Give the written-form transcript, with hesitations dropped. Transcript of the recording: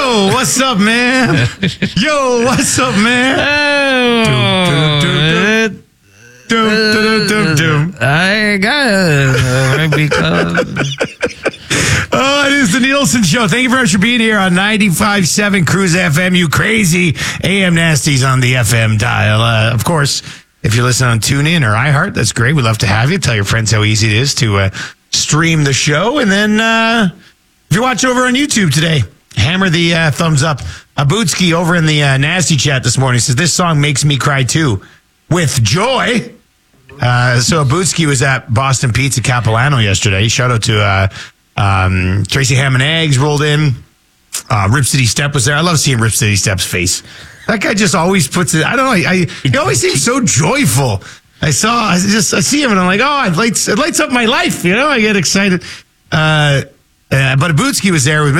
Yo, what's up, man? Yo, what's up, man? I got it because... Oh, it is the Nielsen Show. Thank you very much for being here on 95.7 Cruise FM. You crazy AM nasties on the FM dial. Of course, if you're listening on TuneIn or iHeart, that's great. We'd love to have you. Tell your friends how easy it is to stream the show. And then if you're watching over on YouTube today, hammer the thumbs up. Abutski over in the nasty chat this morning says, this song makes me cry too. With joy. So Abutski was at Boston Pizza Capilano yesterday. Shout out to Tracy Ham and Eggs rolled in. Rip City Step was there. I love seeing Rip City Step's face. That guy just always puts it. I don't know. He always seems so joyful. I see him and I'm like, oh, it lights up my life. You know, I get excited. But Abutski was there with